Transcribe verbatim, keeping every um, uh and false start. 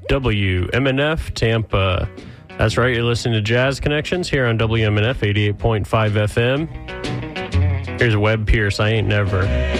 W M N F Tampa. That's right, you're listening to Jazz Connections here on W M N F eighty-eight point five F M. Here's Webb Pierce, I Ain't Never.